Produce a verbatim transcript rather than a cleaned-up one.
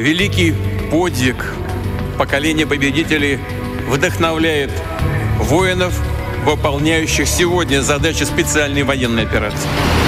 великий подвиг поколения победителей вдохновляет воинов, выполняющих сегодня задачи специальной военной операции.